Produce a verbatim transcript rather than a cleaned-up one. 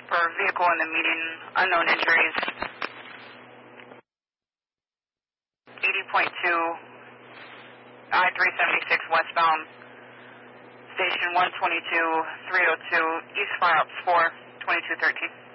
For vehicle in the median, unknown injuries. eighty point two, I three seventy-six westbound. Station one twenty-two, three oh two, East Fire Ops four, twenty-two thirteen.